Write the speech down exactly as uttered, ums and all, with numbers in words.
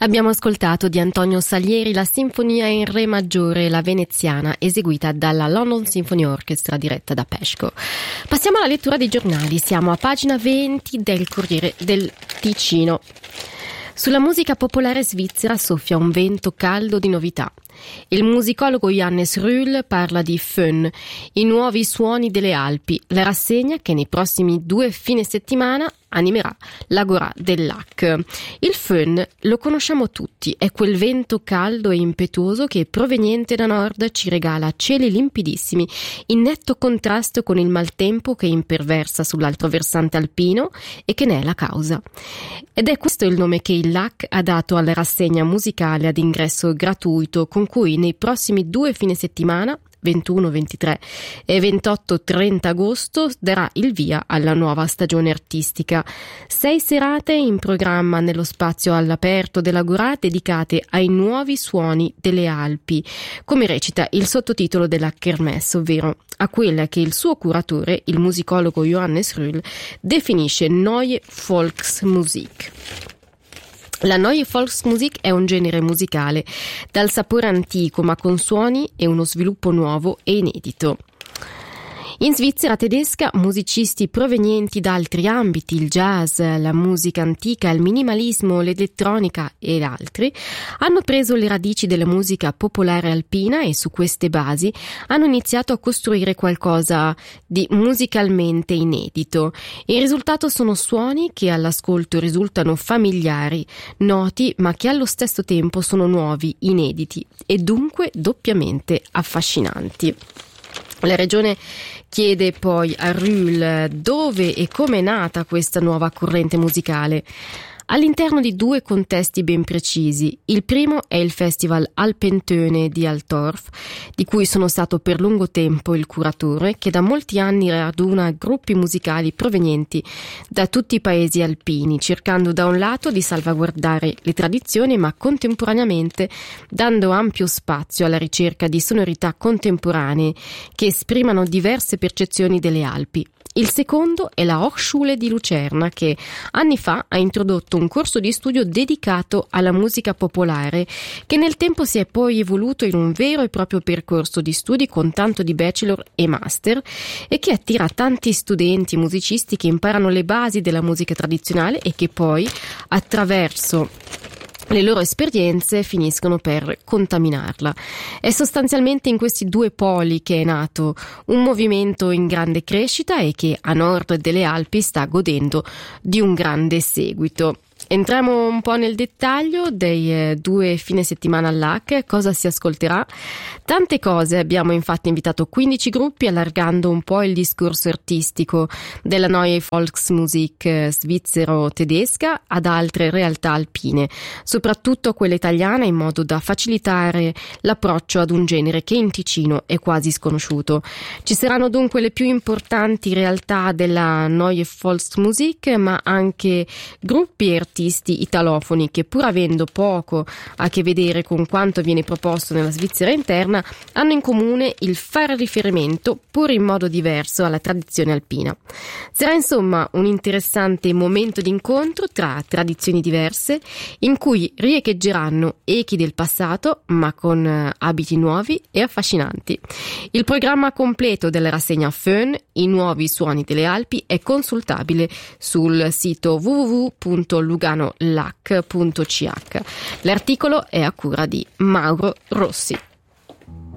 Abbiamo ascoltato di Antonio Salieri la Sinfonia in Re maggiore, la veneziana, eseguita dalla London Symphony Orchestra diretta da Pesco. Passiamo alla lettura dei giornali, siamo a pagina venti del Corriere del Ticino. Sulla musica popolare svizzera soffia un vento caldo di novità. Il musicologo Johannes Rühl parla di Föhn, i nuovi suoni delle Alpi, la rassegna che nei prossimi due fine settimana animerà l'Agorà del Lac. Il Föhn lo conosciamo tutti, è quel vento caldo e impetuoso che proveniente da nord ci regala cieli limpidissimi, in netto contrasto con il maltempo che imperversa sull'altro versante alpino e che ne è la causa. Ed è questo il nome che il Lac ha dato alla rassegna musicale ad ingresso gratuito con cui nei prossimi due fine settimana ventuno, ventitré e ventotto trenta agosto darà il via alla nuova stagione artistica. Sei serate in programma nello spazio all'aperto dell'Agorà dedicate ai nuovi suoni delle Alpi, come recita il sottotitolo della Kermesse, ovvero a quella che il suo curatore, il musicologo Johannes Rühl, definisce Neue Volksmusik. La Neue Volksmusik è un genere musicale dal sapore antico ma con suoni e uno sviluppo nuovo e inedito. In Svizzera tedesca musicisti provenienti da altri ambiti, il jazz, la musica antica, il minimalismo, l'elettronica e altri, hanno preso le radici della musica popolare alpina e su queste basi hanno iniziato a costruire qualcosa di musicalmente inedito. Il risultato sono suoni che all'ascolto risultano familiari, noti, ma che allo stesso tempo sono nuovi, inediti e dunque doppiamente affascinanti. La regione chiede poi a Rühl dove e come è nata questa nuova corrente musicale. All'interno di due contesti ben precisi. Il primo è il Festival Alpentöne di Altorf, di cui sono stato per lungo tempo il curatore, che da molti anni raduna gruppi musicali provenienti da tutti i paesi alpini, cercando da un lato di salvaguardare le tradizioni, ma contemporaneamente dando ampio spazio alla ricerca di sonorità contemporanee che esprimano diverse percezioni delle Alpi. Il secondo è la Hochschule di Lucerna, che anni fa ha introdotto un corso di studio dedicato alla musica popolare, che nel tempo si è poi evoluto in un vero e proprio percorso di studi con tanto di bachelor e master e che attira tanti studenti musicisti che imparano le basi della musica tradizionale e che poi attraverso le loro esperienze finiscono per contaminarla. È sostanzialmente in questi due poli che è nato un movimento in grande crescita e che a nord delle Alpi sta godendo di un grande seguito. Entriamo un po' nel dettaglio dei eh, due fine settimana al Lac. Cosa si ascolterà? Tante cose. Abbiamo infatti invitato quindici gruppi, allargando un po' il discorso artistico della Neue Volksmusik eh, svizzero-tedesca ad altre realtà alpine, soprattutto quella italiana, in modo da facilitare l'approccio ad un genere che in Ticino è quasi sconosciuto. Ci saranno dunque le più importanti realtà della Neue Volksmusik, ma anche gruppi e artisti italofoni che, pur avendo poco a che vedere con quanto viene proposto nella Svizzera interna, hanno in comune il fare riferimento, pur in modo diverso, alla tradizione alpina. Sarà insomma un interessante momento di incontro tra tradizioni diverse, in cui riecheggeranno echi del passato, ma con abiti nuovi e affascinanti. Il programma completo della rassegna Föhn, i nuovi suoni delle Alpi, è consultabile sul sito w w w punto luganolac punto c h. L'articolo è a cura di Mauro Rossi.